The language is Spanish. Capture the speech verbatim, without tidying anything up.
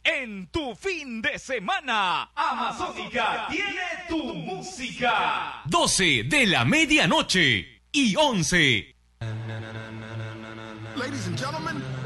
en tu fin de semana. Amazónica tiene tu música. doce de la medianoche y once. Ladies and gentlemen.